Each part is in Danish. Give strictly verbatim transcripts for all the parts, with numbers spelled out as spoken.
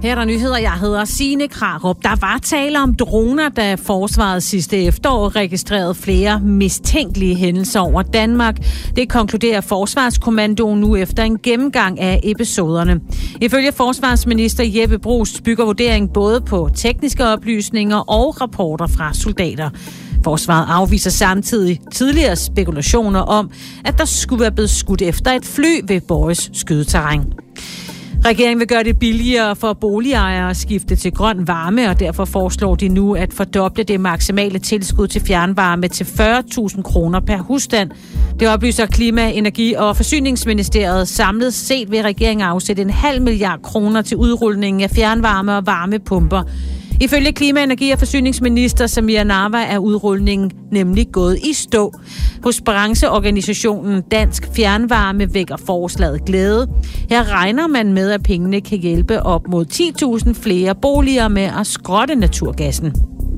Her er der nyheder. Jeg hedder Signe Krarup. Der var tale om droner, da forsvaret sidste efterår registrerede flere mistænkelige hændelser over Danmark. Det konkluderer Forsvarskommandoen nu efter en gennemgang af episoderne. Ifølge forsvarsminister Jeppe Bruus bygger vurderingen både på tekniske oplysninger og rapporter fra soldater. Forsvaret afviser samtidig tidligere spekulationer om, at der skulle være blevet skudt efter et fly ved Borges skydeterræn. Regeringen vil gøre det billigere for boligejere at skifte til grøn varme, og derfor foreslår de nu at fordoble det maksimale tilskud til fjernvarme til fyrre tusind kroner per husstand. Det oplyser Klima-, Energi- og Forsyningsministeriet. Samlet set vil regeringen afsætte en halv milliard kroner til udrulningen af fjernvarme og varmepumper. Ifølge Klima-, Energi- og Forsyningsminister Samir Nawa er udrulningen nemlig gået i stå. Hos brancheorganisationen Dansk Fjernvarme vækker forslaget glæde. Her regner man med, at pengene kan hjælpe op mod ti tusind flere boliger med at skrotte naturgassen.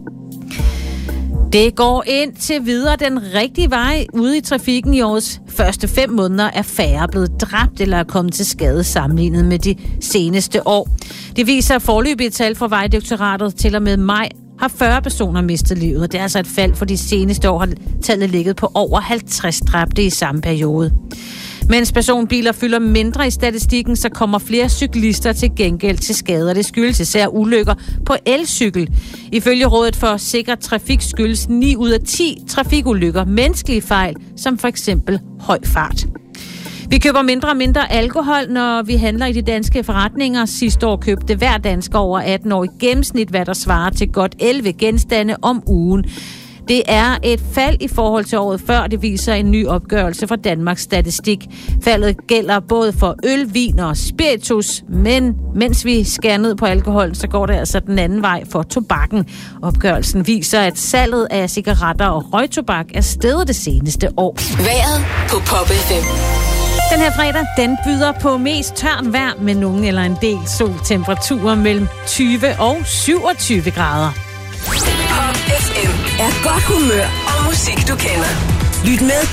Det går indtil videre den rigtige vej. Ude i trafikken i årets første fem måneder er færre blevet dræbt eller er kommet til skade sammenlignet med de seneste år. Det viser foreløbige tal fra Vejdirektoratet. Til og med maj har fyrre personer mistet livet, og det er altså et fald, for de seneste år har tallet ligget på over halvtreds dræbte i samme periode. Mens personbiler fylder mindre i statistikken, så kommer flere cyklister til gengæld til skade. Det skyldes især ulykker på elcykel. Ifølge Rådet for Sikker Trafik skyldes ni ud af ti trafikulykker menneskelige fejl, som for eksempel høj fart. Vi køber mindre og mindre alkohol, når vi handler i de danske forretninger. Sidste år købte hver dansker over atten år i gennemsnit, hvad der svarer til godt elleve genstande om ugen. Det er et fald i forhold til året før, det viser en ny opgørelse fra Danmarks Statistik. Faldet gælder både for øl, vin og spiritus, men mens vi skærer ned på alkohol, så går det altså den anden vej for tobakken. Opgørelsen viser, at salget af cigaretter og røgtobak er steget det seneste år. Vejret på Pop F M. Den her fredag, den byder på mest tørt vejr med nogen eller en del sol. Temperaturer mellem tyve og syvogtyve grader. Pop F M er godt humør og musik, du kender. Lyt med